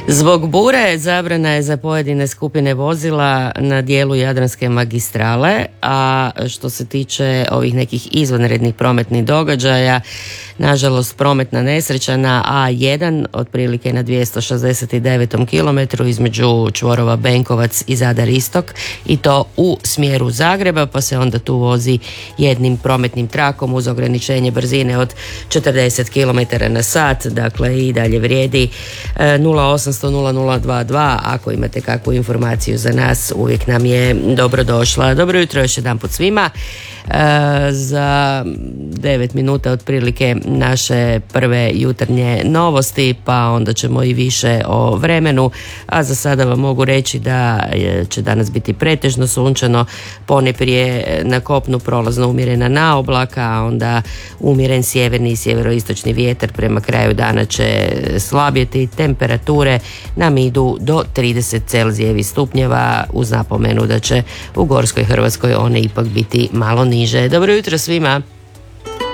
Zbog bure zabrana je za pojedine skupine vozila na dijelu Jadranske magistrale, a što se tiče ovih nekih izvanrednih prometnih događaja, nažalost prometna nesreća na A1 otprilike na 269. kilometru između čvorova Benkovac i Zadar Istok, i to u smjeru Zagreba, pa se onda tu vozi jednim prometnim trakom uz ograničenje brzine od 40 km na sat. Dakle i dalje vrijedi 0800 0022 ako imate kakvu informaciju za nas, uvijek nam je dobrodošla. Dobro jutro još jedanput svima. Za 9 minuta otprilike naše prve jutarnje novosti, pa onda ćemo i više o vremenu, a za sada vam mogu reći da će danas biti pretežno sunčano, ponajprije na kopnu prolazno umjerena naoblaka, a onda umjeren sjeverni i sjeveroistočni vjetar. Prema kraju dana će slabjeti, temperature nam idu do 30 Celzijevih stupnjeva, uz napomenu da će u Gorskoj Hrvatskoj one ipak biti malo niže. Dobro jutro svima.